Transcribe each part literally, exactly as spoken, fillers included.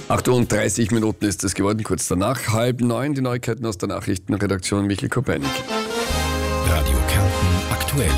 achtunddreißig Minuten ist es geworden, kurz danach, halb neun, die Neuigkeiten aus der Nachrichtenredaktion Michael Kopernik. Radio Kärnten aktuell.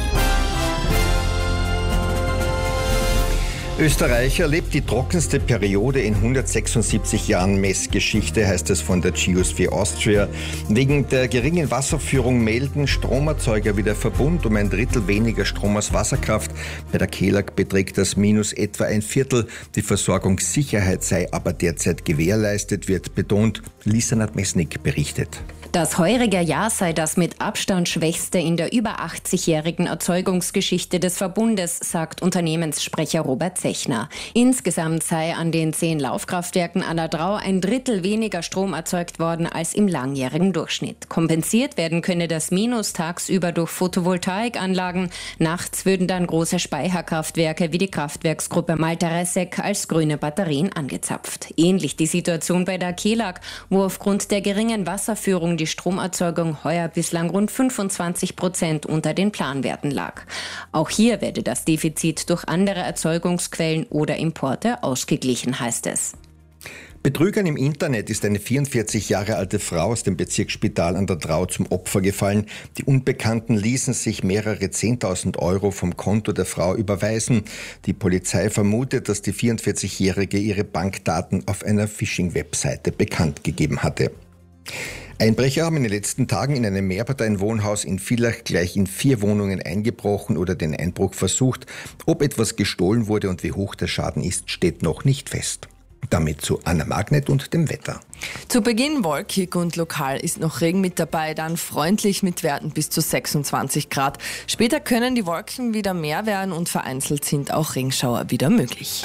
Österreich erlebt die trockenste Periode in hundertsechsundsiebzig Jahren Messgeschichte, heißt es von der Geosphere Austria. Wegen der geringen Wasserführung melden Stromerzeuger wie der Verbund um ein Drittel weniger Strom aus Wasserkraft. Bei der Kelag beträgt das Minus etwa ein Viertel. Die Versorgungssicherheit sei aber derzeit gewährleistet, wird betont. Lisa Nadmesnik berichtet. Das heurige Jahr sei das mit Abstand schwächste in der über achtzigjährigen Erzeugungsgeschichte des Verbundes, sagt Unternehmenssprecher Robert Zechner. Insgesamt sei an den zehn Laufkraftwerken an der Drau ein Drittel weniger Strom erzeugt worden als im langjährigen Durchschnitt. Kompensiert werden könne das Minus tagsüber durch Photovoltaikanlagen. Nachts würden dann große Speicherkraftwerke wie die Kraftwerksgruppe Malteresek als grüne Batterien angezapft. Ähnlich die Situation bei der Kelag, wo aufgrund der geringen Wasserführung die Stromerzeugung heuer bislang rund fünfundzwanzig Prozent unter den Planwerten lag. Auch hier werde das Defizit durch andere Erzeugungsquellen oder Importe ausgeglichen, heißt es. Betrügern im Internet ist eine vierundvierzig Jahre alte Frau aus dem Bezirksspital an der Drau zum Opfer gefallen. Die Unbekannten ließen sich mehrere zehntausend Euro vom Konto der Frau überweisen. Die Polizei vermutet, dass die vierundvierzigjährige ihre Bankdaten auf einer Phishing-Webseite bekannt gegeben hatte. Einbrecher haben in den letzten Tagen in einem Mehrparteienwohnhaus in Villach gleich in vier Wohnungen eingebrochen oder den Einbruch versucht. Ob etwas gestohlen wurde und wie hoch der Schaden ist, steht noch nicht fest. Damit zu Anna Magnet und dem Wetter. Zu Beginn wolkig und lokal ist noch Regen mit dabei, dann freundlich mit Werten bis zu sechsundzwanzig Grad. Später können die Wolken wieder mehr werden und vereinzelt sind auch Regenschauer wieder möglich.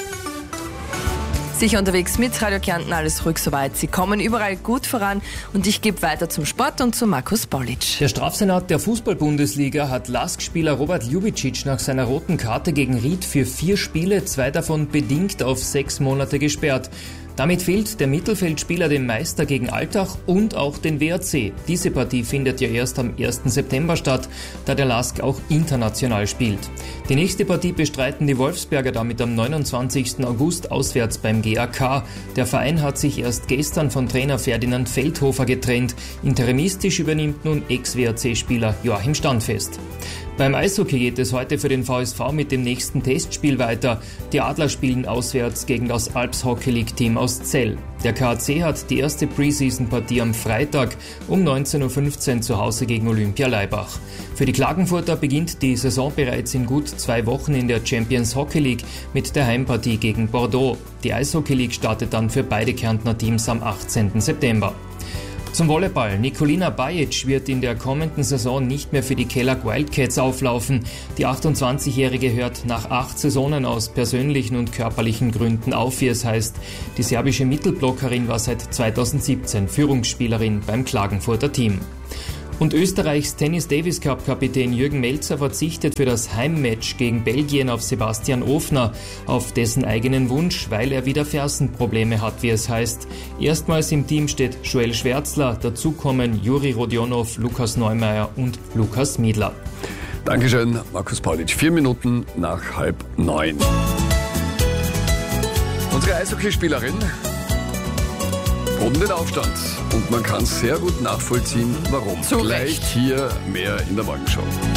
Sicher unterwegs mit Radio Kärnten, alles ruhig soweit. Sie kommen überall gut voran und ich gebe weiter zum Sport und zu Markus Paulic. Der Strafsenat der Fußball-Bundesliga hat Lask-Spieler Robert Ljubicic nach seiner roten Karte gegen Ried für vier Spiele, zwei davon bedingt auf sechs Monate gesperrt. Damit fehlt der Mittelfeldspieler dem Meister gegen Altach und auch den W A C. Diese Partie findet ja erst am ersten September statt, da der Lask auch international spielt. Die nächste Partie bestreiten die Wolfsberger damit am neunundzwanzigsten August auswärts beim G A K. Der Verein hat sich erst gestern von Trainer Ferdinand Feldhofer getrennt. Interimistisch übernimmt nun Ex-W A C-Spieler Joachim Standfest. Beim Eishockey geht es heute für den V S V mit dem nächsten Testspiel weiter. Die Adler spielen auswärts gegen das Alps Hockey League Team aus Zell. Der K A C hat die erste Preseason-Partie am Freitag um neunzehn Uhr fünfzehn zu Hause gegen Olympia Laibach. Für die Klagenfurter beginnt die Saison bereits in gut zwei Wochen in der Champions Hockey League mit der Heimpartie gegen Bordeaux. Die Eishockey League startet dann für beide Kärntner Teams am achtzehnten September. Zum Volleyball. Nikolina Bajic wird in der kommenden Saison nicht mehr für die Kelag Wildcats auflaufen. Die achtundzwanzigjährige hört nach acht Saisonen aus persönlichen und körperlichen Gründen auf, wie es heißt. Die serbische Mittelblockerin war seit zweitausendsiebzehn Führungsspielerin beim Klagenfurter Team. Und Österreichs Tennis-Davis-Cup-Kapitän Jürgen Melzer verzichtet für das Heimmatch gegen Belgien auf Sebastian Ofner, auf dessen eigenen Wunsch, weil er wieder Fersenprobleme hat, wie es heißt. Erstmals im Team steht Joel Schwärzler, dazu kommen Juri Rodionov, Lukas Neumeier und Lukas Miedler. Dankeschön, Markus Paulic. Vier Minuten nach halb neun. Unsere Eishockeyspielerin hoben den Aufstand und man kann sehr gut nachvollziehen, warum. Zu Gleich Recht. hier mehr in der Morgenshow.